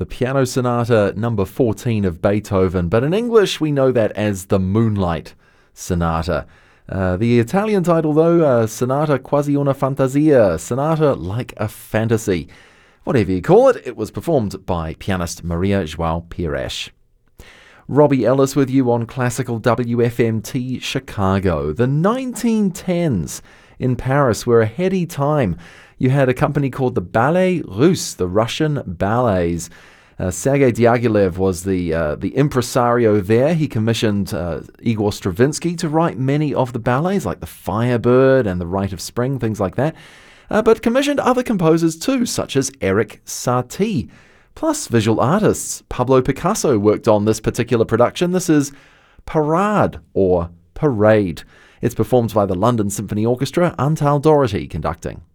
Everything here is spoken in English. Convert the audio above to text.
the Piano Sonata number 14 of Beethoven, but in English we know that as the Moonlight Sonata. The Italian title, though, Sonata Quasi una Fantasia, Sonata Like a Fantasy. Whatever you call it, it was performed by pianist Maria João Pires. Robbie Ellis with you on Classical WFMT Chicago. The 1910s in Paris were a heady time. You had a company called the Ballet Russe, the Russian ballets. Sergei Diaghilev was the impresario there. He commissioned Igor Stravinsky to write many of the ballets, like The Firebird and The Rite of Spring, things like that, but commissioned other composers too, such as Erik Satie. Plus visual artists. Pablo Picasso worked on this particular production. This is Parade, or Parade. It's performed by the London Symphony Orchestra, Antal Doherty conducting.